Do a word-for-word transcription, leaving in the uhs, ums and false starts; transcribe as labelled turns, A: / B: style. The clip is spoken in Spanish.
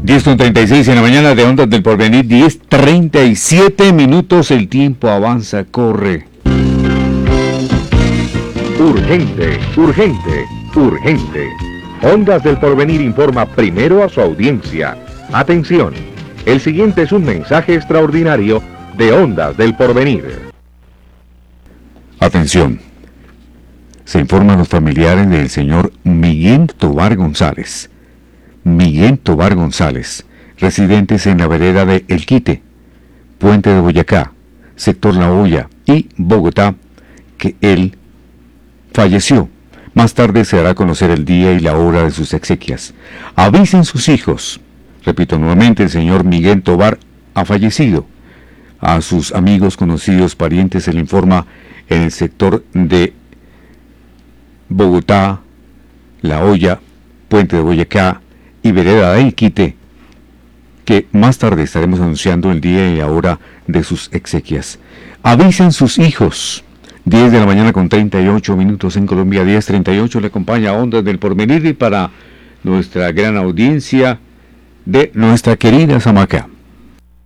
A: diez con treinta y seis en la mañana de Ondas del Porvenir, diez treinta y siete minutos, el tiempo avanza, corre.
B: Urgente, urgente, urgente. Ondas del Porvenir informa primero a su audiencia. Atención, el siguiente es un mensaje extraordinario de Ondas del Porvenir.
A: Atención. Se informan los familiares del señor Miguel Tobar González. Miguel Tobar González, residentes en la vereda de El Quite, Puente de Boyacá, sector La Hoya y Bogotá, que él falleció. Más tarde se hará conocer el día y la hora de sus exequias. Avisen sus hijos. Repito nuevamente, el señor Miguel Tobar ha fallecido. A sus amigos, conocidos, parientes se le informa en el sector de Bogotá, La Hoya, Puente de Boyacá y vereda del Quite, que más tarde estaremos anunciando el día y la hora de sus exequias. Avisen sus hijos. diez de la mañana con treinta y ocho minutos en Colombia, diez treinta y ocho, le acompaña Ondas del Porvenir y para nuestra gran audiencia de nuestra querida Samaca.